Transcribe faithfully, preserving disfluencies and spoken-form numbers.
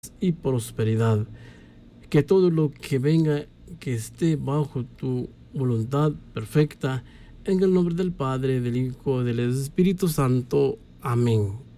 y prosperidad. Que todo lo que venga, que esté bajo tu voluntad perfecta, en el nombre del Padre, del Hijo, del Espíritu Santo. Amén.